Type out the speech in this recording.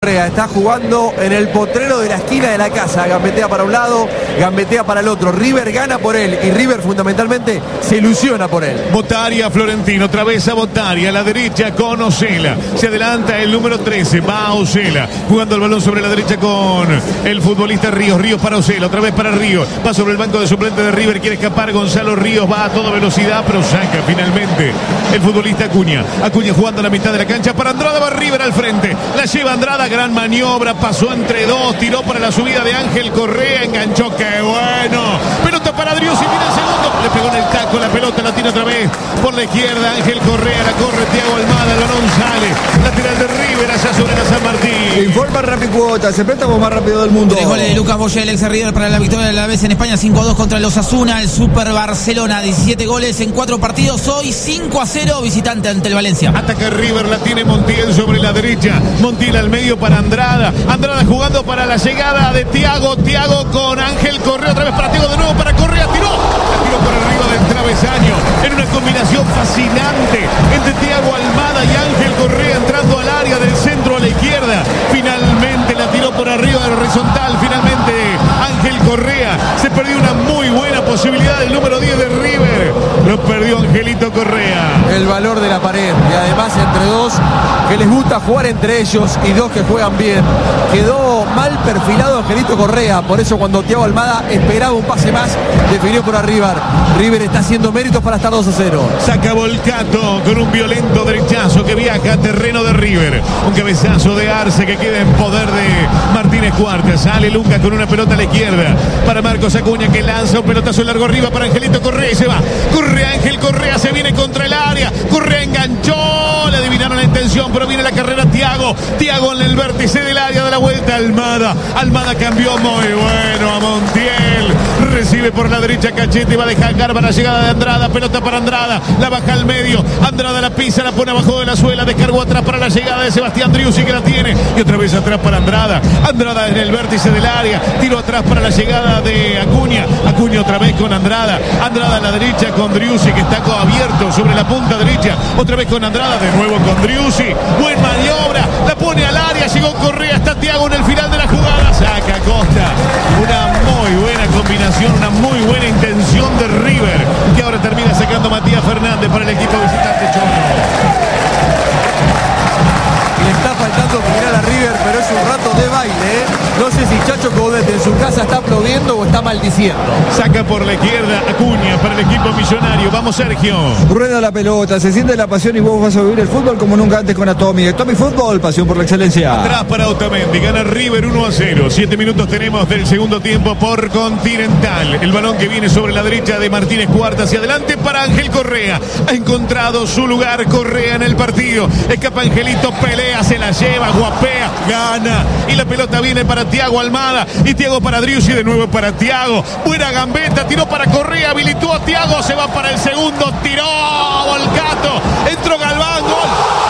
Correa está jugando en el potrero de la esquina de la casa. Gambetea para un lado, gambetea para el otro. River gana por él y River fundamentalmente se ilusiona por él. Botaria, Florentino, otra vez a Botaria, a la derecha con Osela. Se adelanta el número 13, va a Osela, jugando el balón sobre la derecha con el futbolista Ríos. Ríos para Osela, otra vez para Ríos. Va sobre el banco de suplente de River, quiere escapar Gonzalo Ríos, va a toda velocidad, pero saca finalmente el futbolista Acuña. Acuña jugando a la mitad de la cancha para Andrada, va River al frente. La lleva Andrada, gran maniobra, pasó entre dos, tiró para la subida de Ángel Correa, enganchó, qué bueno. Pelota para Driussi, mira el segundo. Le pegó en el taco, la pelota la tira otra vez por la izquierda. Ángel Correa, la corre Thiago Almada, el balón sale. Lateral de River allá sobre la San Martín. Informa Rapicuotas, el préstamo más rápido del mundo. 3 goles de Lucas Boya, el ex River, para la victoria de la vez en España. 5-2 contra los Osasuna, el Super Barcelona. 17 goles en 4 partidos. Hoy 5-0 visitante ante el Valencia. Ataca River, la tiene Montiel sobre la derecha. Montiel al medio para Andrada. Andrada jugando para la llegada de Thiago. Thiago con Ángel Correa, otra vez para Thiago, de nuevo para Correa. Tiró por arriba del travesaño. En una combinación fascinante entre Thiago Almada y Ángel Correa, entrando al área del centro a la izquierda. Finalmente la tiró por arriba del horizontal. Finalmente Ángel Correa. Se perdió una muy buena posibilidad del número 10 de River. Lo perdió Angelito Correa. El valor de la pared. Y además entre dos que les gusta jugar entre ellos y dos que juegan bien. Quedó mal perfilado Angelito Correa. Por eso cuando Thiago Almada esperaba un pase más, definió por arriba. River está haciendo méritos para estar 2-0. Saca Volcato con un violento derechazo que viaja a terreno de River. Un cabezazo de Arce que queda en poder de Martínez Cuarta. Sale Luca con una pelota a la izquierda para Marcos Acuña, que lanza un pelotazo largo arriba para Angelito Correa y se va. Corre Ángel Correa, se viene contra el área. Correa enganchó, le adivinaron la intención, pero viene la carrera Thiago. Thiago en el vértice del área, de la vuelta Almada. Almada cambió muy bueno a Montiel. Recibe por la derecha Cachete, va a dejar para la llegada de Andrada. Pelota para Andrada, la baja al medio. Andrada la pisa, la pone abajo de la suela. Descargó atrás para la llegada de Sebastián Driussi, que la tiene. Y otra vez atrás para Andrada. Andrada en el vértice del área. Tiro atrás para la llegada de Acuña. Acuña otra vez con Andrada. Andrada a la derecha con Driussi, que está abierto sobre la punta derecha. Otra vez con Andrada, de nuevo con Driussi. Buen maniobra, la pone al área. Llegó Correa, está Thiago en el final de la jugada. Saca Costa. Una muy buena combinación, una muy buena intención de River, que ahora termina sacando Matías Fernández para el equipo visitante Chono. Le está faltando final a River, pero es un rato de baile, ¿eh? No sé si Chacho Caudete en su casa está aplaudiendo o está maldiciendo. Saca por la izquierda Acuña para el equipo millonario. Vamos, Sergio. Rueda la pelota, se siente la pasión y vos vas a vivir el fútbol como nunca antes con Atomi. Atomi Fútbol, pasión por la excelencia. Atrás para Otamendi, gana River 1-0. 7 minutos tenemos del segundo tiempo por Continental. El balón que viene sobre la derecha de Martínez Cuarta hacia adelante para Ángel Correa. Ha encontrado su lugar Correa en el partido. Escapa Angelito, pelea, se la lleva, guapea, gana. Y la pelota viene para Thiago Almada. Y Thiago para Driussi, de nuevo para Thiago. Buena gambeta, tiró para Correa, habilitó a Thiago, se va para el segundo, tiró Volcato. Entró Galván, gol.